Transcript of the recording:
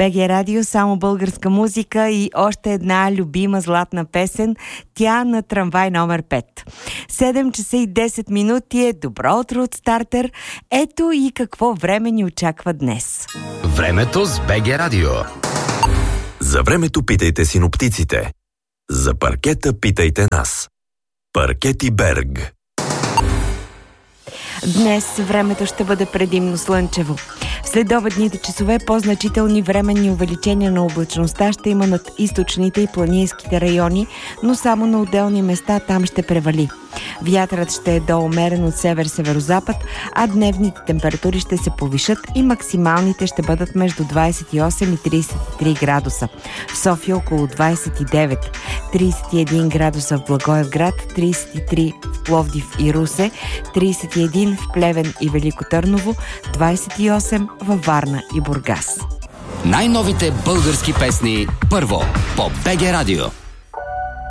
БГ Радио, само българска музика и още една любима златна песен, тя на трамвай номер 5. 7 часа и 10 минути е добро утро от стартер. Ето и какво време ни очаква днес. Времето с БГ Радио. За времето питайте синоптиците. За паркета питайте нас. Паркети Берг. Днес времето ще бъде предимно слънчево. В следобедните часове по-значителни временни увеличения на облачността ще има над източните и планинските райони, но само на отделни места там ще превали. Вятърът ще е доумерен от север-северозапад, а дневните температури ще се повишат и максималните ще бъдат между 28 и 33 градуса. В София около 29, 31 градуса в Благоевград, 33 в Пловдив и Русе, 31 в Плевен и Велико Търново, 28 във Варна и Бургас. Най-новите български песни първо по БГ Радио.